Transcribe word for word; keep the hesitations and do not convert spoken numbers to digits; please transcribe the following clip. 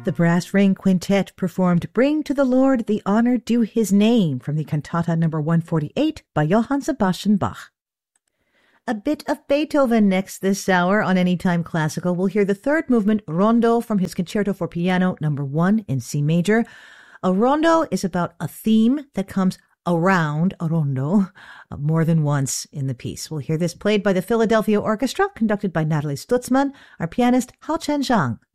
The Brass Ring Quintet performed Bring to the Lord the Honor Due His Name from the cantata number one forty-eight by Johann Sebastian Bach. A bit of Beethoven next this hour on Anytime Classical. We'll hear the third movement, Rondo, from his Concerto for Piano number one in C major. A rondo is about a theme that comes around a rondo uh, more than once in the piece. We'll hear this played by the Philadelphia Orchestra, conducted by Natalie Stutzman, our pianist Hao Chen Zhang.